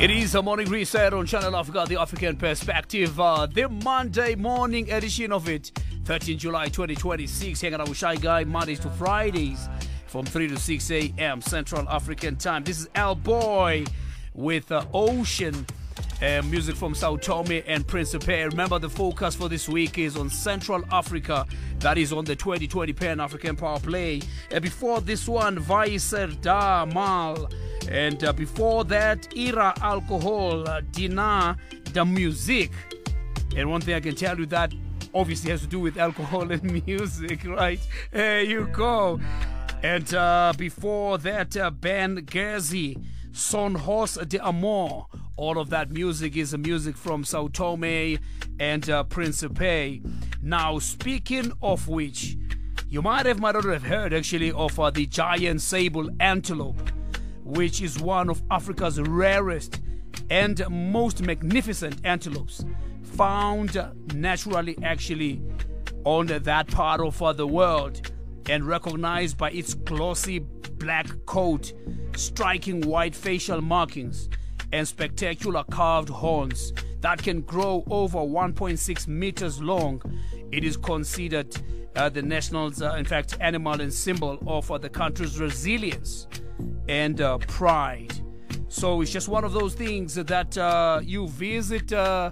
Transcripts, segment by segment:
It is a morning reset on Channel Africa, the African perspective. The Monday morning edition of it, 13 July 2026. Hanging out with Shy Guy, Mondays to Fridays from 3 to 6 a.m. Central African time. This is Al Boy with Ocean. Music from Sao Tome and Principe. Remember, the focus for this week is on Central Africa. That is on the 2020 Pan-African Power Play. Before this one, Vicer Da Mal. And before that, Ira Alcohol, Dina Da Music. And one thing I can tell you that obviously has to do with alcohol and music, right? There you go. And before that, Ben Gerzi, Son Horse de Amor. All of that music is music from Sao Tome and Principe. Now, speaking of which, you might not have heard actually of the giant sable antelope, which is one of Africa's rarest and most magnificent antelopes found naturally actually on that part of the world, and recognized by its glossy black coat, striking white facial markings, and spectacular carved horns that can grow over 1.6 meters long. It is considered the national, in fact, animal and symbol of the country's resilience and pride. So it's just one of those things that you visit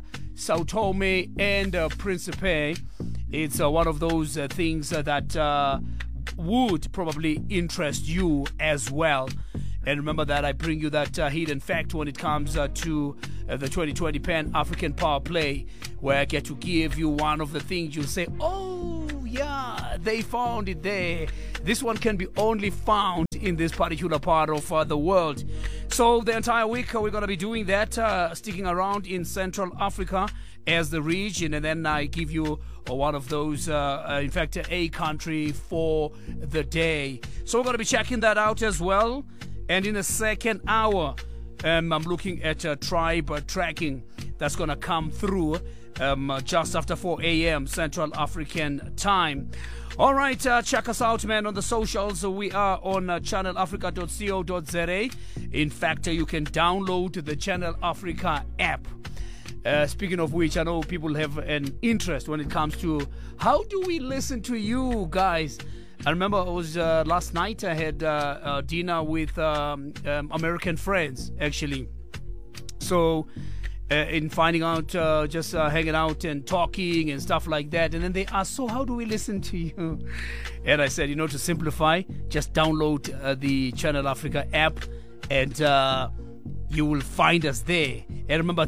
Sao Tome and Principe. It's one of those things that would probably interest you as well. And remember that I bring you that hidden fact when it comes to the 2020 Pan-African Power Play, where I get to give you one of the things you'll say, oh yeah, they found it there. This one can be only found in this particular part of the world. So the entire week we're going to be doing that, sticking around in Central Africa as the region, and then I give you one of those, in fact, a country for the day. So we're going to be checking that out as well. And in the second hour, I'm looking at tribe tracking that's going to come through just after 4 a.m. Central African time. All right, check us out, man, on the socials. We are on channelafrica.co.za. In fact, you can download the Channel Africa app. Speaking of which, I know people have an interest when it comes to how do we listen to you guys. I remember it was last night I had dinner with American friends, actually. So in finding out, just hanging out and talking and stuff like that. And then they asked, so how do we listen to you? And I said, to simplify, just download the Channel Africa app and you will find us there. And remember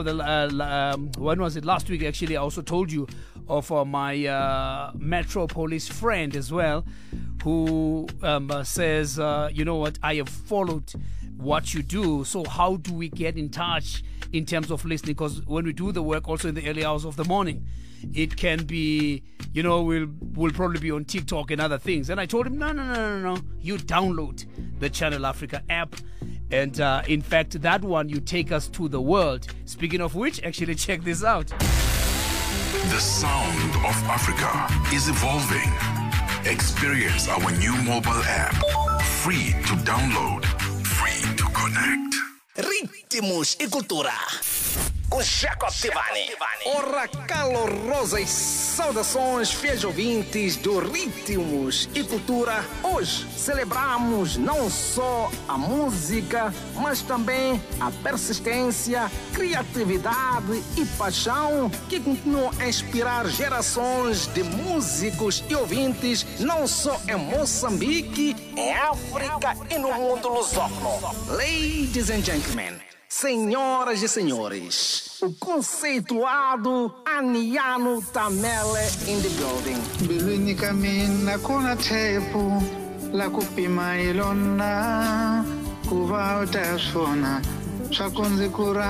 when was it? Last week, actually, I also told you of my Metropolis friend as well, who says, you know what, I have followed what you do. So how do we get in touch in terms of listening? Because when we do the work also in the early hours of the morning, it can be, we'll probably be on TikTok and other things. And I told him, no. You download the Channel Africa app. And in fact, that one, you take us to the world. Speaking of which, actually check this out. The sound of Africa is evolving. Experience our new mobile app. Free to download, free to connect. Ritmos e Cultura com Jacob Tivani. Ora, calorosas saudações, fiéis ouvintes do Ritmos e Cultura. Hoje celebramos não só a música, mas também a persistência, criatividade e paixão que continuam a inspirar gerações de músicos e ouvintes, não só em Moçambique, em África e no mundo lusófono. Ladies and gentlemen, senhoras e senhores, o conceituado Aniano Tamele in the building. Bilwini kamina kuna tepu la kupima ilona kuva utasona shakunzi kura